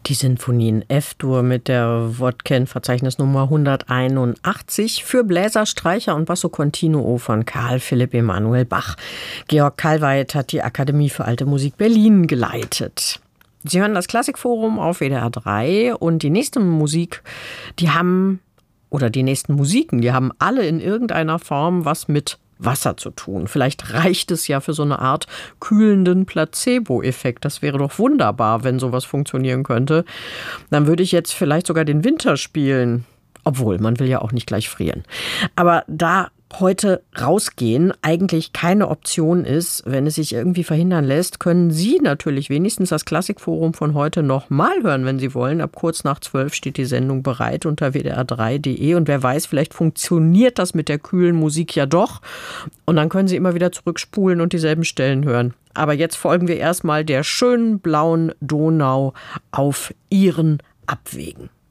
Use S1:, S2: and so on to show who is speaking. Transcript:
S1: Die Sinfonie in F-Dur mit der Wodken-Verzeichnis Nummer 181 für Bläser, Streicher und Basso Continuo von Carl Philipp Emanuel Bach. Georg Kalweit hat die Akademie für Alte Musik Berlin geleitet. Sie hören das Klassikforum auf WDR 3 und die nächste Musik, die nächsten Musiken, die haben alle in irgendeiner Form was mit Wasser zu tun. Vielleicht reicht es ja für so eine Art kühlenden Placebo-Effekt. Das wäre doch wunderbar, wenn sowas funktionieren könnte. Dann würde ich jetzt vielleicht sogar den Winter spielen. Obwohl, man will ja auch nicht gleich frieren. Aber da heute rausgehen eigentlich keine Option ist, wenn es sich irgendwie verhindern lässt, können Sie natürlich wenigstens das Klassikforum von heute noch mal hören, wenn Sie wollen. Ab kurz nach 12 steht die Sendung bereit unter wdr3.de und wer weiß, vielleicht funktioniert das mit der kühlen Musik ja doch und dann können Sie immer wieder zurückspulen und dieselben Stellen hören. Aber jetzt folgen wir erstmal der schönen blauen Donau auf Ihren Abwegen.